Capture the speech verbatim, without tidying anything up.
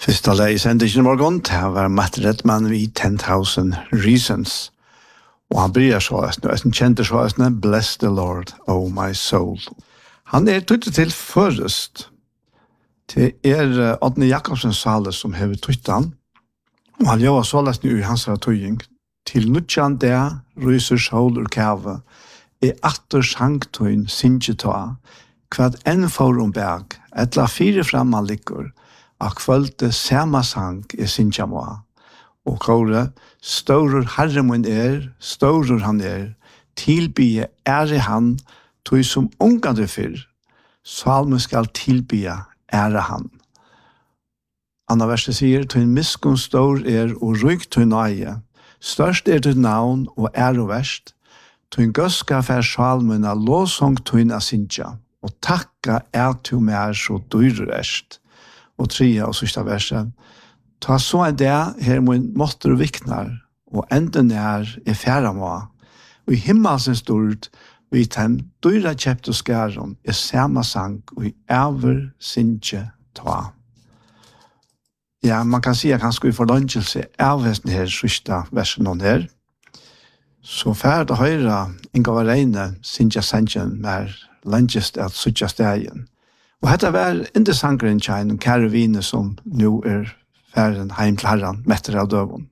Fyrsta lei sendingen i morgon, det var Matt Redman vid ten thousand Reasons. Og han bryr så høyest, og han kjente så høyest, Bless the Lord, oh my soul. Han er tøytet til først. Det er Odne Jakobsen Sale som hever tøytet han, og han gjør så løsning i hans tøying. Til nødjan det, ryser sol ur kave, er atter sangtøyen sinjetøa, kvad enn forum bæg, etla fire framman likkur, ak kvølte sama sang er sinjamoa. Og kåre, størur herremun er, størur han er, tilbye ære han, tog som ungade fyr, salmen skal tilbye ære han. Anna verset sier, tog en miskun stor er og ryk tog nøye, størst er tog navn og ære verst, tog en gøska fær salmen av låsong tog en asinja, og takka er tog mer så dyrer erst. Og trea og sista verset, ta så en dag her min måtter og viknar, og enden er er færa må. Og i himmelsens stort, vi ten dyra kjept og skæron, er sama sang, og i æver sinje ta. Ja, man kan si at han skulle få lønnselse av hesten her, sista versen noen her. Så færd og høyra, inga var reine, sinja sanjen, mer lønnsest at sutja stegen. Og dette var ikke sangren kjein om kære vine som nå er færen heim til herren, metter av døven.